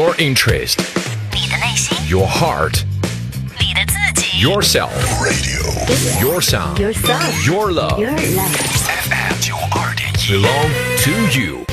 Your interest. 你的内心 Your heart. 你的自己 Yourself. Radio. Your sound. Your sound. Your love. Your love. FM 92.1 Belong to you.